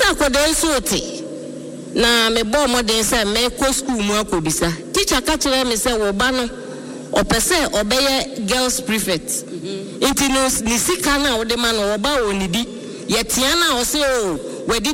akoda nso te na me bo modern say me ko school mu akobisa teacher ka kire me say wo ba no opese obeye girls prefect intino ni sika na wo de ma no wo ba onidi ye tia na o say o